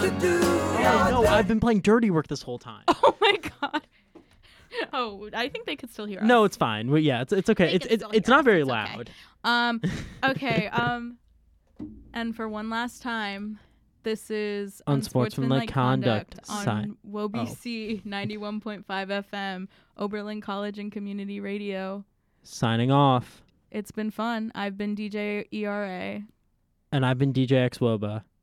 Oh, no, I've been playing Dirty Work this whole time. Oh my god. Oh, I think they could still hear us. No, it's fine. Well, yeah, it's okay. It's not very loud. Okay. And for one last time, this is Unsportsmanlike Conduct on WOBC 91.5 FM, Oberlin College and Community Radio. Signing off. It's been fun. I've been DJ ERA. And I've been DJ X Woba.